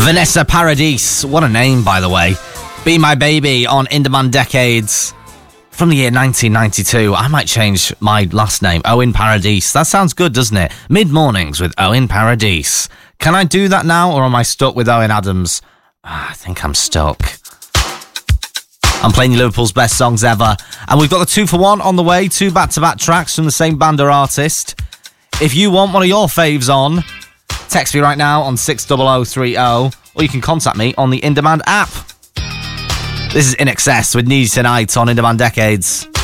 Vanessa Paradis, what a name, by the way. Be My Baby on In Demand Decades from the year 1992. I might change my last name, Owen Paradis. That sounds good, doesn't it? Mid-mornings with Owen Paradis. Can I do that now, or am I stuck with Owen Adams? I think I'm stuck. I'm playing Liverpool's best songs ever, and we've got the 2 for 1 on the way, 2 back-to-back tracks from the same band or artist. If you want one of your faves on, text me right now on 60030, or you can contact me on the In Demand app. This is In Excess with Need Tonight on In Demand Decades.